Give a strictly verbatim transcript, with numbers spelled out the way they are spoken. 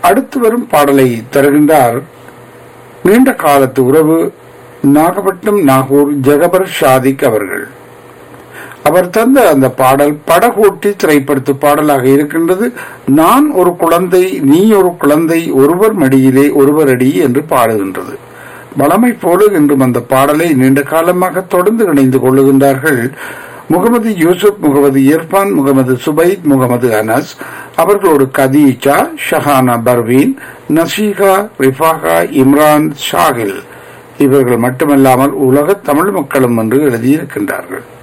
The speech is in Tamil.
அடுத்து வரும் பாடலை தருகின்றார் நீண்ட காலத்து உறவு நாகப்பட்டினம் நாகூர் ஜெகபர் ஷாதிக் அவர்கள். அவர் தந்த அந்த பாடல் படகோட்டி திரைப்படத்து பாடலாக இருக்கின்றது. நான் ஒரு குழந்தை, நீ ஒரு குழந்தை, ஒருவர் மடியிலே ஒருவர் அடி என்று பாடுகின்றது. வளமை போல இன்றும் அந்த பாடலை நீண்ட காலமாக தொடர்ந்து இணைந்து கொள்ளுகின்றார்கள் முகமது யூசுப், முகமது இர்பான், முகமது சுபைத், முகமது அனஸ், அவர்களோடு கதீஜா, ஷஹானா பர்வீன், நசீகா, ரிஃபாகா, இம்ரான், ஷாகில். இவர்கள் மட்டுமல்லாமல் உலக தமிழ் மக்களும் என்று எழுதியிருக்கின்றார்கள்.